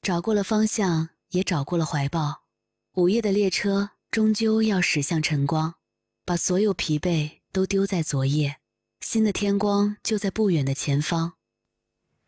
找过了方向，也找过了怀抱。午夜的列车终究要驶向晨光，把所有疲惫都丢在昨夜。新的天光就在不远的前方。